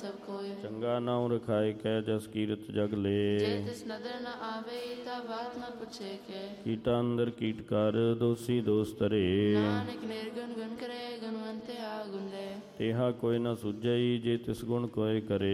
ਸਭ ਕੋਇ। ਚੰਗਾ ਨਾਉ ਰਖਾਇ ਕੈ ਜਸ ਕੀਰਤ ਜਗ ਲੇ। ਜੇ ਤਿਸ ਨਦਰ ਨ ਆਵੇ ਤਾ ਬਾਤ ਨ ਪੁੱਛੇ ਕੇ। ਕੀਟਾ ਅੰਦਰ ਕੀਟ ਕਰ ਦੋਸੀ ਦੋਸ ਧਰੇ। ਨਾਨਕ ਨਿਰਗੁਣ ਗੁਣ ਕਰੇ ਗੁਣਵੰਤੇ ਆਗੁਣ ਦੇ। ਤੇਹਾ ਕੋਈ ਨ ਸੁਝਈ ਜੇ ਤਿਸ ਗੁਣ ਕੋਇ ਕਰੇ।